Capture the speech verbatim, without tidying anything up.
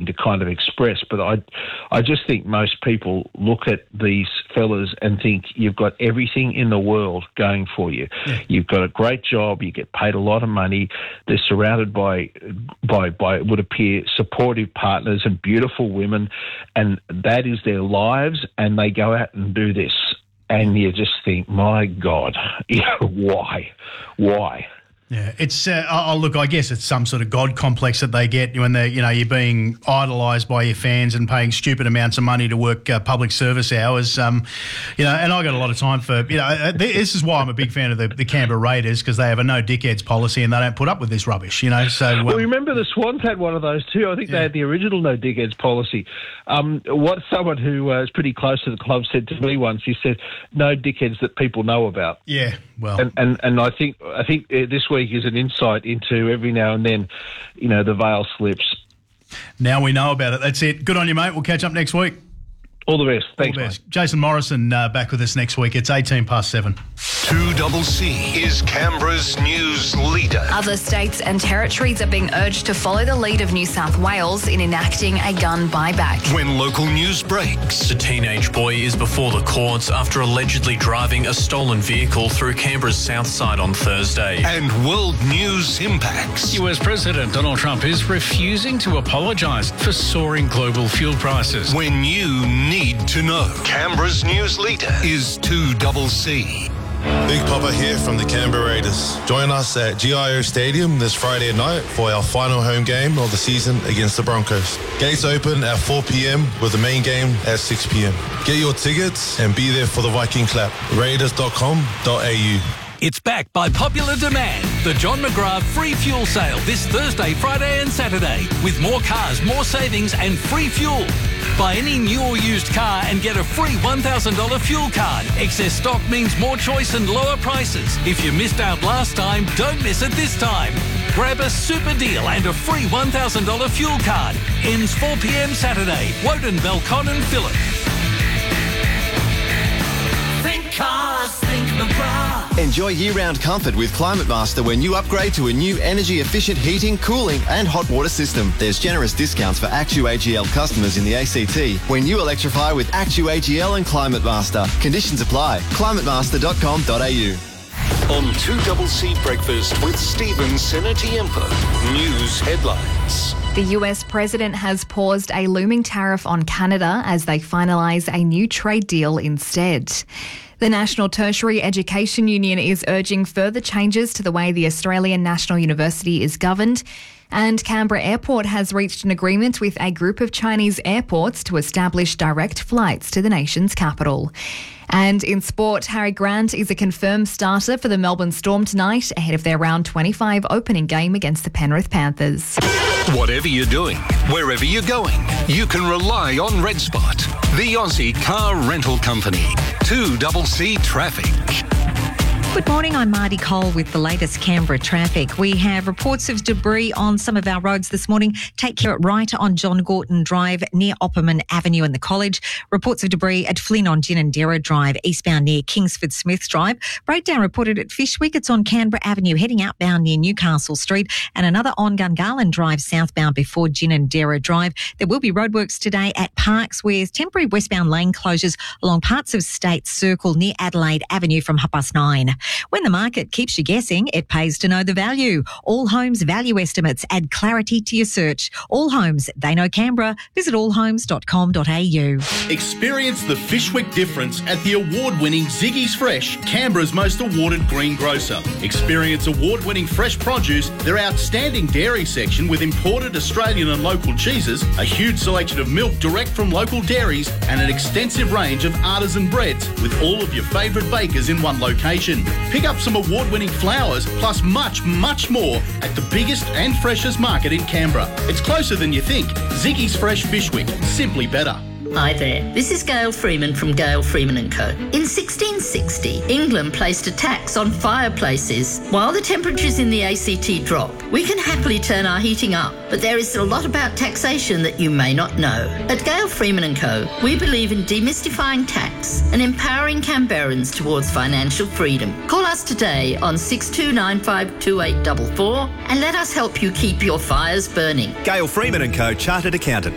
to kind of express, but I, I just think most people look at these fellas and think you've got everything in the world going for you. Yeah. You've got a great job, you get paid a lot of money, they're surrounded by, by, by it would appear, supportive partners and beautiful women, and that is their lives, and they go out and do this. And you just think, my God, you know, why? Why? Yeah, it's, uh, oh, look, I guess it's some sort of God complex that they get when they, you know, you're being idolised by your fans and paying stupid amounts of money to work uh, public service hours. Um, you know, and I got a lot of time for, you know, this is why I'm a big fan of the, the Canberra Raiders, because they have a no dickheads policy and they don't put up with this rubbish, you know. So, um, well, remember the Swans had one of those too. I think yeah. they had the original no dickheads policy. Um, what someone who uh, is pretty close to the club said to me once, he said, no dickheads that people know about. Yeah, well. And, and, and I think, I think uh, this week is an insight into every now and then, you know, the veil slips. Now we know about it. That's it. Good on you, mate. We'll catch up next week. All the best. Thanks, All the best. Mate. Jason Morrison uh, back with us next week. It's eighteen past seven. two C C is Canberra's news leader. Other states and territories are being urged to follow the lead of New South Wales in enacting a gun buyback. When local news breaks. The teenage boy is before the courts after allegedly driving a stolen vehicle through Canberra's south side on Thursday. And world news impacts. U S President Donald Trump is refusing to apologise for soaring global fuel prices. When you need to know. Canberra's news leader is two C C. Big Papa here from the Canberra Raiders. Join us at G I O Stadium this Friday night for our final home game of the season against the Broncos. Gates open at four p.m. with the main game at six p.m. Get your tickets and be there for the Viking clap. raiders dot com dot a u. It's back by popular demand. The John McGrath free fuel sale this Thursday, Friday and Saturday. With more cars, more savings and free fuel. Buy any new or used car and get a free one thousand dollars fuel card. Excess stock means more choice and lower prices. If you missed out last time, don't miss it this time. Grab a super deal and a free one thousand dollars fuel card. Ends four p.m. Saturday. Woden, Belcon and Phillip. Think cars, think McGrath. Enjoy year-round comfort with Climate Master when you upgrade to a new energy-efficient heating, cooling and hot water system. There's generous discounts for Actu A G L customers in the A C T when you electrify with Actu A G L and Climate Master. Conditions apply. climate master dot com dot a u. On two C C Breakfast with Stephen Senatiempo. News headlines. The U S president has paused a looming tariff on Canada as they finalise a new trade deal instead. The National Tertiary Education Union is urging further changes to the way the Australian National University is governed. And Canberra Airport has reached an agreement with a group of Chinese airports to establish direct flights to the nation's capital. And in sport, Harry Grant is a confirmed starter for the Melbourne Storm tonight ahead of their round twenty-five opening game against the Penrith Panthers. Whatever you're doing, wherever you're going, you can rely on Red Spot, the Aussie car rental company. two C C Traffic. Good morning, I'm Marty Cole with the latest Canberra traffic. We have reports of debris on some of our roads this morning. Take care at right on John Gorton Drive near Opperman Avenue and the College. Reports of debris at Flynn on Ginninderra Drive, eastbound near Kingsford Smith Drive. Breakdown reported at Fishwick. It's on Canberra Avenue, heading outbound near Newcastle Street. And another on Gungahlin Drive, southbound before Ginninderra Drive. There will be roadworks today at Parks with temporary westbound lane closures along parts of State Circle near Adelaide Avenue from half past nine. When the market keeps you guessing, it pays to know the value. All Homes value estimates add clarity to your search. All Homes, they know Canberra. Visit all homes dot com dot a u. Experience the Fishwick difference at the award-winning Ziggy's Fresh, Canberra's most awarded green grocer. Experience award-winning fresh produce, their outstanding dairy section with imported Australian and local cheeses, a huge selection of milk direct from local dairies, and an extensive range of artisan breads with all of your favourite bakers in one location. Pick up some award-winning flowers, plus much, much more at the biggest and freshest market in Canberra. It's closer than you think. Ziggy's Fresh Fishwick. Simply better. Hi there, this is Gail Freeman from Gail Freeman and Co. In sixteen sixty, England placed a tax on fireplaces. While the temperatures in the A C T drop, we can happily turn our heating up, but there is a lot about taxation that you may not know. At Gail Freeman and Co, we believe in demystifying tax and empowering Canberrans towards financial freedom. Call us today on six two nine five two eight four four and let us help you keep your fires burning. Gail Freeman and Co, Chartered Accountant.